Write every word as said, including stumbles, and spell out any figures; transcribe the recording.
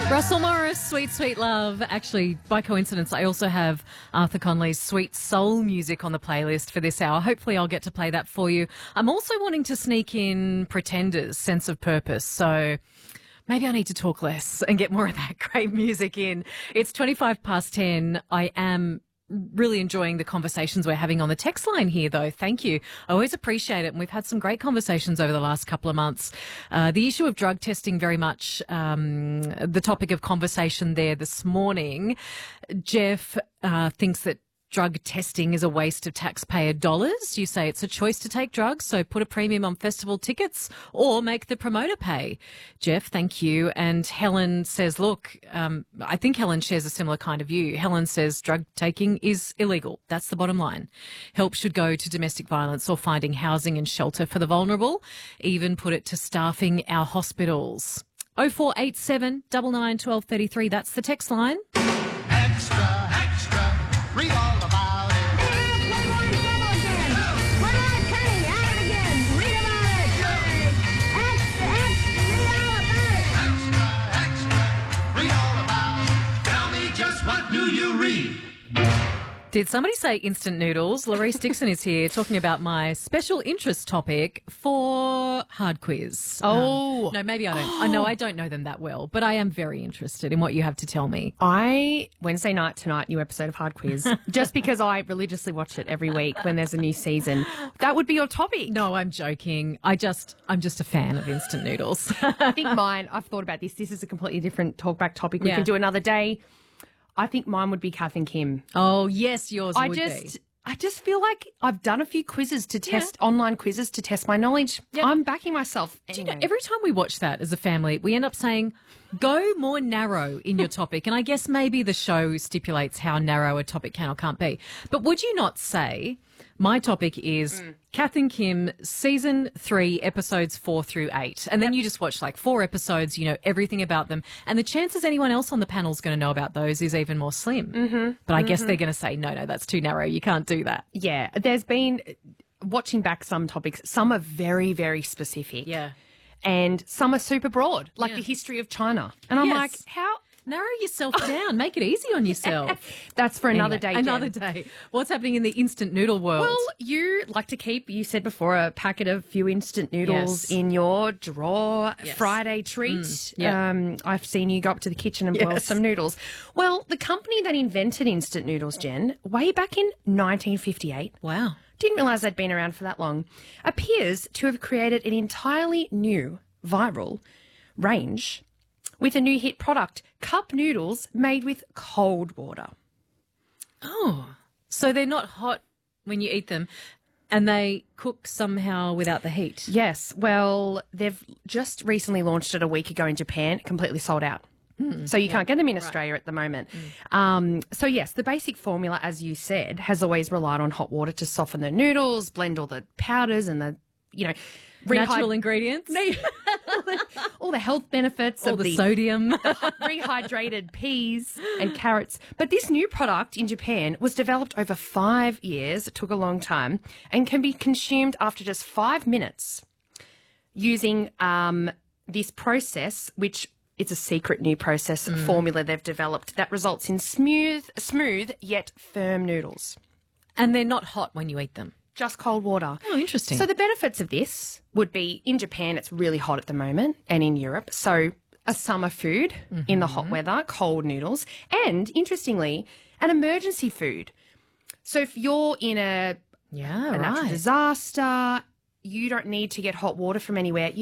Russell Morris, Sweet Sweet Love. Actually, by coincidence, I also have Arthur Conley's Sweet Soul music on the playlist for this hour. Hopefully I'll get to play that for you. I'm also wanting to sneak in Pretenders, Sense of Purpose. So maybe I need to talk less and get more of that great music in. It's twenty-five past ten. I am really enjoying the conversations we're having on the text line here, though. Thank you. I always appreciate it. And we've had some great conversations over the last couple of months. Uh, the issue of drug testing, very much um, the topic of conversation there this morning. Jeff uh, thinks that drug testing is a waste of taxpayer dollars. You say it's a choice to take drugs, so put a premium on festival tickets or make the promoter pay. Jeff, thank you. And Helen says, look, um, I think Helen shares a similar kind of view. Helen says drug taking is illegal. That's the bottom line. Help should go to domestic violence or finding housing and shelter for the vulnerable. Even put it to staffing our hospitals. oh four eight seven, nine nine, one two three three. That's the text line. Extra, extra, read all about it. One more trouble again. One more cutting. At it again. Read about it. Extra, extra, read all about it. Extra, extra, read all about it. Tell me just what do you read? Did somebody say instant noodles? Larice Dixon is here talking about my special interest topic for Hard Quiz. Oh. Um, no, maybe I don't. I know I don't know them that well, but I am very interested in what you have to tell me. I, Wednesday night tonight, new episode of Hard Quiz, just because I religiously watch it every week when there's a new season. That would be your topic. No, I'm joking. I just, I'm just a fan of instant noodles. I think mine, I've thought about this. This is a completely different talkback topic. We Yeah. can do another day. I think mine would be Kath and Kim. Oh, yes, yours I would just, be. I just feel like I've done a few quizzes to test, online quizzes to test my knowledge. Yep. I'm backing myself. Do you Anyway. know, every time we watch that as a family, we end up saying, go more narrow in your topic. And I guess maybe the show stipulates how narrow a topic can or can't be. But would you not say my topic is Mm. Kath and Kim season three, episodes four through eight. And then you just watch like four episodes, you know everything about them. And the chances anyone else on the panel is going to know about those is even more slim. Mm-hmm. But I guess they're going to say, no, no, that's too narrow. You can't do that. Yeah, there's been, watching back some topics, some are very, very specific. Yeah. And some are super broad, like Yeah. the history of China. And I'm Yes. like, how? Narrow yourself down. Make it easy on yourself. That's for another Anyway, day, Jen. Another day. What's happening in the instant noodle world? Well, you like to keep, you said before, a packet of few instant noodles Yes. in your drawer. Yes. Friday treat. yeah. Um, I've seen you go up to the kitchen and boil Yes. some noodles. Well, the company that invented instant noodles, Jen, way back in nineteen fifty-eight, Wow. didn't realise they'd been around for that long, appears to have created an entirely new viral range with a new hit product, cup noodles made with cold water. Oh, so they're not hot when you eat them and they cook somehow without the heat. Yes, well, they've just recently launched it a week ago in Japan, completely sold out. So you can't get them in Australia at the moment. Um, so yes, the basic formula, as you said, has always relied on hot water to soften the noodles, blend all the powders and the, you know, Natural rehyd- ingredients, all the health benefits all of the, the sodium. rehydrated peas and carrots. But this new product in Japan was developed over five years. It took a long time and can be consumed after just five minutes using um, this process, which it's a secret new process formula they've developed that results in smooth, smooth yet firm noodles. And they're not hot when you eat them. Just cold water. Oh, interesting. So the benefits of this would be in Japan, it's really hot at the moment, and in Europe. So a summer food in the hot weather, cold noodles, and interestingly, an emergency food. So if you're in a, yeah, a natural right. disaster, you don't need to get hot water from anywhere. You